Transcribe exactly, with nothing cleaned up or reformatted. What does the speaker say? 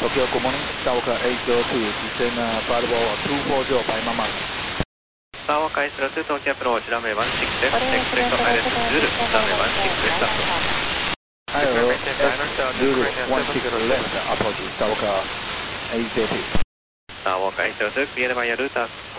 Tokyo, good morning. Skywalker eight zero two, descend uh, flight level two four zero by Mama. Skywalker eight zero two, Tokyo approach, runway one six left, next to I L S Zulu, runway one six left approach. I L S Zulu, one six left approach, Skywalker eight zero two. Skywalker eight zero two, cleared by your route